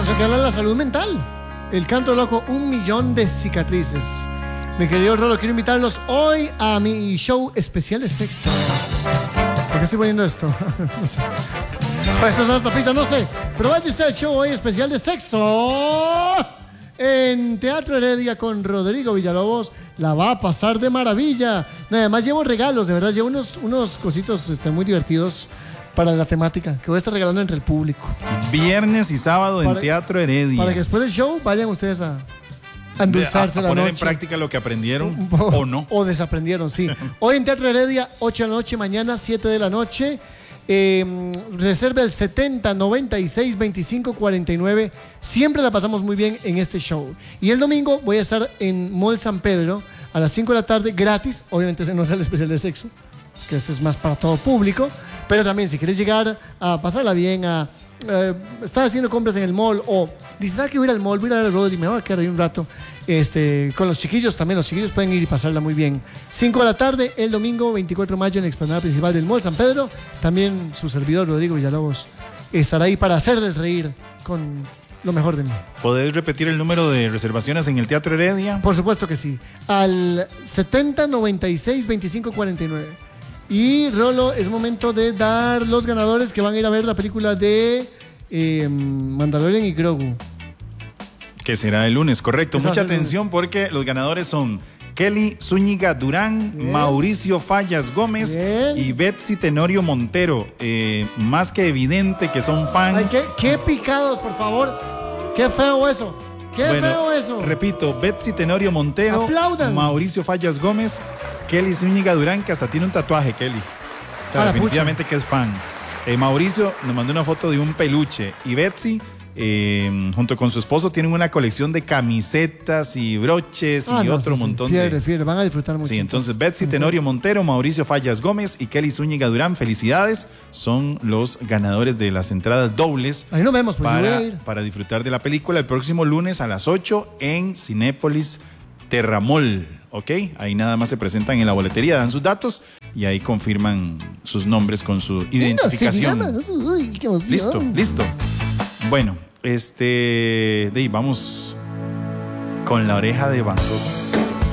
canción que habla de la salud mental. El canto loco, 1.000.000 de cicatrices. Mi querido Rolo, quiero invitarlos hoy a mi show especial de sexo. ¿Por qué estoy poniendo esto? No sé. Estas son las tapitas, no sé. Pero vaya usted al show hoy especial de sexo en Teatro Heredia con Rodrigo Villalobos. La va a pasar de maravilla. No, además llevo regalos, de verdad. Llevo unos cositos muy divertidos para la temática que voy a estar regalando entre el público. Viernes y sábado en Teatro Heredia. Para que después del show vayan ustedes a endulzarse la noche. Poner en práctica lo que aprendieron o no. O desaprendieron, sí. Hoy en Teatro Heredia, 8 de la noche, mañana 7 de la noche. Reserva el 70 96 25 49. Siempre la pasamos muy bien en este show. Y el domingo voy a estar en Mall San Pedro a las 5 de la tarde, gratis. Obviamente ese no es el especial de sexo, que este es más para todo público. Pero también si quieres llegar a pasarla bien, a estar haciendo compras en el mall, o dices, que voy a ir al mall, voy a ir al Rodri, me voy a quedar ahí un rato con los chiquillos, también los chiquillos pueden ir y pasarla muy bien. 5 de la tarde el domingo 24 de mayo en la explanada principal del Mall San Pedro. También su servidor Rodrigo Villalobos estará ahí para hacerles reír con lo mejor de mí. ¿Podés repetir el número de reservaciones en el Teatro Heredia? Por supuesto que sí, al 70 96 25 49. Y Rolo, es momento de dar los ganadores que van a ir a ver la película de Mandalorian y Grogu. Que será el lunes, correcto. Mucha atención porque los ganadores son Kelly Zúñiga Durán, bien. Mauricio Fallas Gómez, bien. Y Betsy Tenorio Montero. Más que evidente que son fans. Ay, qué picados, por favor. Qué feo eso. Qué feo eso. Repito, Betsy Tenorio Montero, aplaudan. Mauricio Fallas Gómez, Kelly Zúñiga Durán, que hasta tiene un tatuaje, Kelly. O sea, definitivamente que es fan. Mauricio nos mandó una foto de un peluche. Y Betsy, junto con su esposo, tienen una colección de camisetas y broches y otro montón de... Fiere, van a disfrutar mucho. Sí, entonces Betsy Tenorio Montero, Mauricio Fallas Gómez y Kelly Zúñiga Durán, felicidades. Son los ganadores de las entradas dobles. Ahí nos vemos, pues para disfrutar de la película el próximo lunes a las 8 en Cinépolis Terramol. ¿Ok? Ahí nada más se presentan en la boletería, dan sus datos y ahí confirman sus nombres con su identificación. Uy, qué emoción. Listo. Bueno, vamos con La Oreja de Van Gogh.